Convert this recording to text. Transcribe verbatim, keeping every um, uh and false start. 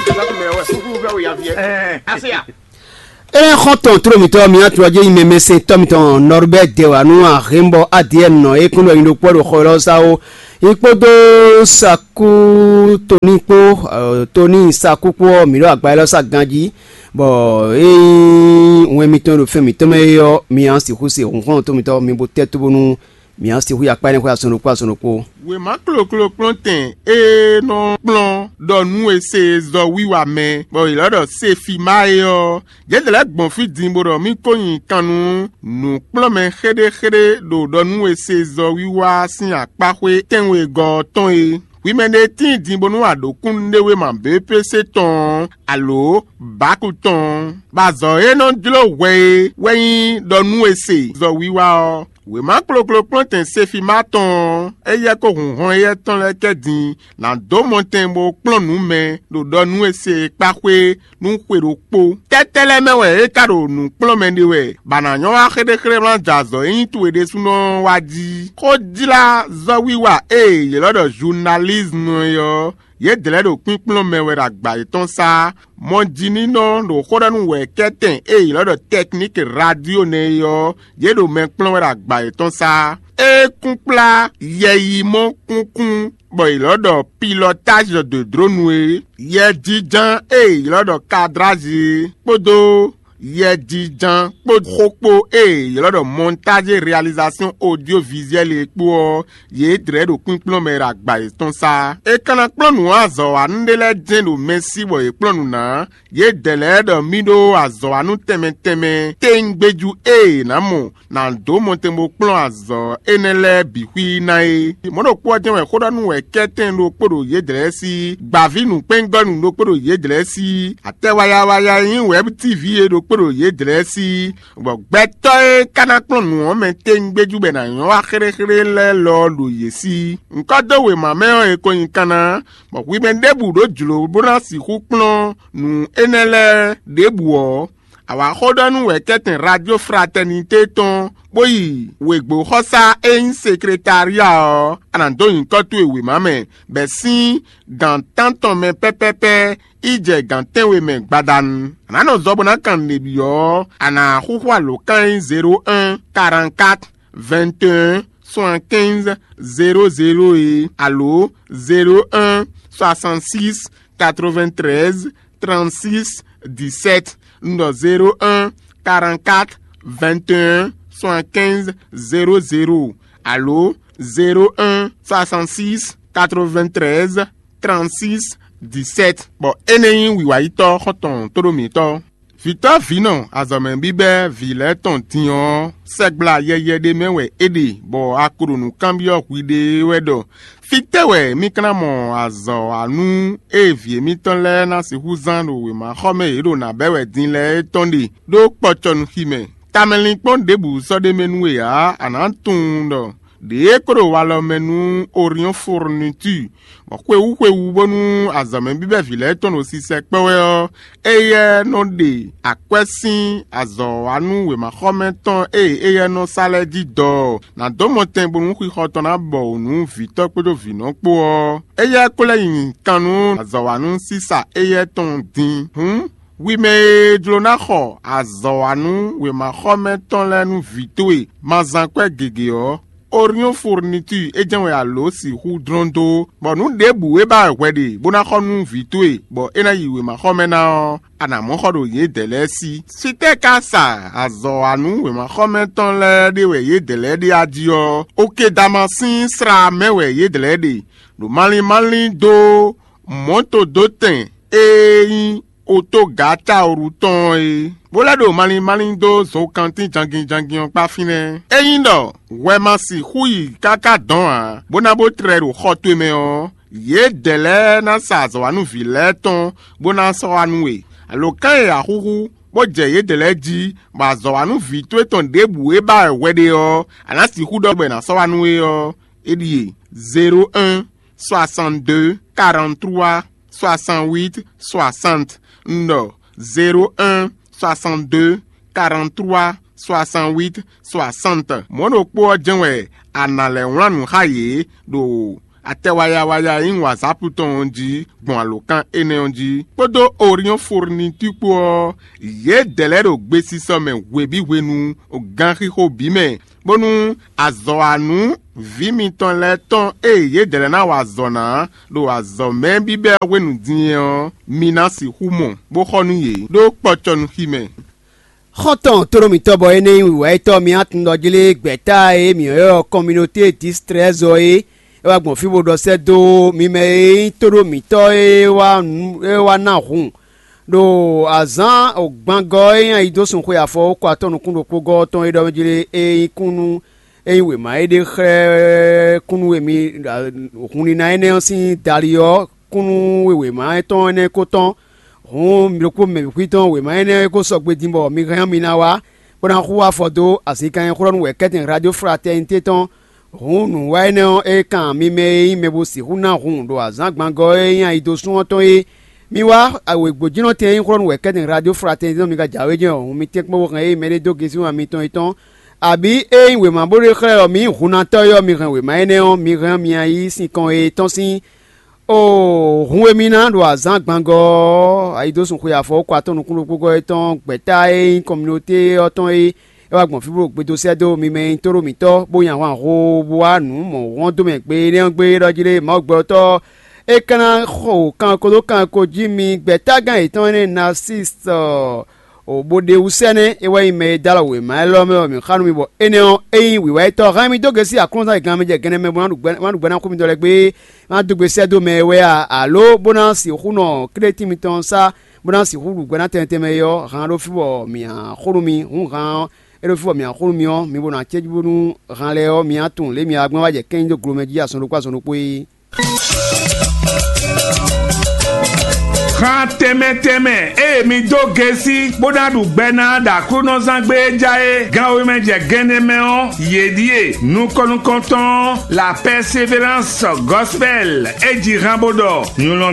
e khoton tromito mi atwaje imeme se tomito Norbert de wanu ahembo adien no e kuno indo podo kholo sao ipodo saku tonipo toni saku po mi lo agba lo saganji bo e won mi ton lo fe mi to me yo mi an si ku se won to mi to mi bo tetu bonu mi an si hu apa ni ko asonu ko asonu ko we ma klo klo plantain e no plan do nu e se zo wiwa me bo ilodo se fi ma yo je de la gbon fi din bo do mi koyin kanu nu plan me khede khede do do nu e se zo wiwa sin apa we tenwe go ton e oui mais ne tin din bonu ado kun dewe man B P C ton allo bakuton ba zo e non dlo we we do nu e se zo wiwa we ma klo klo plantain se fi maton e ye ko hun hon ye ton le kedin na do monten bo plan nu me do do nu e se pa kwe nu kwero po tetele me we e karo nu plan me de we bananyo wa khede khre blan jazo yin tu e de suno waji ko dila zo wiwa e ye lo do journalisme yo ye dele do pin plan me we agba iton sa mon jini no do khoda nu we keten e ye lo do technique radio ne yo ye do men plan we agba iton sa e kunpla yeyi mo kunkun boy lodo pilotage de drone ye dijan e lodo cadrage podo ye dijan podropo e lodo montage réalisation audiovisuelle e po ye dredo kunplan me agba ton sa e kana plan nu azo andele dendo merci boy plan nu na ye dele do mido azo anu teme teme tengbeju e na mo na do montembo plan azo enele bihui na e modo po je we kodo nu we keten do podo ye dele si gbavinu pengonu no podo ye dele si atewaya waya yin web tv e do podo ye dele si bo gbeto e kana plan nu o me tengbeju be na yan wa khere khere le lo lo ye si nko do we ma me e ko yin kana bo wi ben debu do julo bona si ku plan nu enele debu o awa khodonu we keten radio fraternité ton boyi we gbo khosa en secrétariat anando yin ko tu ewe mame be si gantan ton me pepepe ije gantan we me gbadan anano zobona kan nebio ana khukwa lo kan zéro un quarante-quatre vingt et un soixante-quinze zéro zéro et allo zéro un soixante-six quatre-vingt-treize trente-six dix-sept no zéro un quarante-quatre vingt et un soixante-quinze zéro zéro allo zéro un soixante-six quatre-vingt-treize trente-six dix-sept bon eneyin wiwa ito khoton toromi to Vita vino azamen bibe vile ton tion segla yeye de mewe ede bo akuru nu kambio kwide wedo fite we mikna mo azo anu evie mitonle na si huzando we ma khome ero na bewe dinle tondi do pochon hime tamelin pon debu so de menue ya anantundo de koro walo menu orion fourniture bo kwe u kwe u bonu azamen bibe vile ton osi sekpewe o eye no de akwesin azo anu we ma khome ton e eye no sale di do na do moten bonu kwi khoton na bo nu vito podo vino po o eye kole yin kanu azo anu sisa eye ton din hm oui mais dlonakho azo anu we ma khome ton la nu vitoe mazankwe gege o Orion fourniture e janwe alo si hu drondo bo nu debu e ba wede bona khonu vitwe bo ena yiwe ma khomena ana mo khodo ye dele si site kasa azo anu we ma khometon le de we ye dele de adio oke damasin sra mewe ye dele de do mali mali do monto doten e auto gata oruton e bolado mali mali do zo kantin jangin jangin pa fine eyin do we ma si hui kaka don a bonabo trero khoto me o ye dele na sazo anu vileton bona so anu e alo kan e ahuhu bo je ye dele ji ba zo anu vitwe ton debu e ba wede o ana si hu do be na so anu e o edie zéro un soixante-deux quarante-trois soixante-huit soixante no zéro un soixante-deux quarante-trois soixante-huit soixante mono po jenwe anale wanu haye do atẹwayawaya yin whatsapp tɔn di gbɔn alokan ene di kpodo orion fourni tikpo ye dɛlɛ do gbesi sɔmɛ webi wenu o gan xixo bi mɛ bonu azɔ anu vi mi tɔn lɛ tɔn e ye dɛlɛ na wa zɔna do azɔ mɛ bibɛ wenu diɛ mina si humɔ bo xɔnu ye do kpɔtsɔnu ximɛ. xɔtɔn toromitɔ bɔ ene ìwà etɔ mi atundɔdzile gbɛta ye miɔ communauté distress ye ewa gbɔn fibo dɔ sɛ do mimɛ ye toromitɔ ye wa wa na hun do azan ogbangɔ ye ayi do sunko yafɔ kɔ atɔnukun do kpogɔ tɔn ye dɔmɛdzile eyi kunu eyi wema ye de xɛ kunu wemi okunina ene si daliɔ kunu wema etɔn ene ko tɔn hun miroko mɛmikuitɔn wema ene ko sɔgbe dimɔ mi hɛn mi na wa kpɔna ko wa fɔ do asikan ye kɔrɔ nu wɛ kɛtɛ radio fraternité tɔn hun nu wa ene e kan mi mɛ mɛ bo si hun na hun do azan gbangɔ ye ayi do sɔntɔn ye mi wa awo egbodzinɔ tɛ ye kɔrɔ nu wɛ kɛtɛ radio fraternité mi ka jawe jɛ hun mi tɛ kpɔ kan ye mɛ de do gesi wa mi tɔn etɔn abi e wema bo de xɛ mi hunatɔ yɔ mi hɛn wema ene mi hɛn mi ayi si kan ye tɔn si. o hun emi na do azan gbangɔ ayidosun ko yafɔ ko atɔnukun gbogbo etɔn gbɛta ye communauté ɔtɔn ye ewa gbɔn fibro gbedosɛ do mimɛ toromitɔ bonya wa ho wa nu mɔ wɔn domɛ gbe ne gbe dɔdzile maaw gbɔtɔ ekana xɔ kan kodo kan ko dzi mi gbɛta gan etɔn ne narcisse o bode usɛnɛ ewa yi mɛ dala wo ma ɛlɔ mɛ mi xanu mi bɔ eneo eyi wiwa etɔ hã mi do gesi aklɔnsa yi gan mi jɛ gɛnɛ mɛ bo wanu gbɛna ko mi dɔ lɛ gbe wọn dugbe sɛdo mɛ wɛ a alo bona si hunɔ kireti mi tɔn sa bona si hulu gbɛna tɛntɛmɛ yɔ hã do fibɔ mia xolu mi hun hã edo fibɔ mia xolu mi yɔ mi bona tsɛdzibonu hã lɛ yɔ mia tun le mia gbɛn wa jɛ kɛnyi do gulomɛ dzi asɔnokpo asɔnokpo ye. kan tɛmɛtɛmɛ e mi do gesi kpɔdadu gbɛna dakunɔzangbe dzaye gawo mɛ jɛ gɛnɛmɛɔ yedie nukɔnukɔtɔn la persévérance gospel edzi hã bodɔ nyɔlɔ.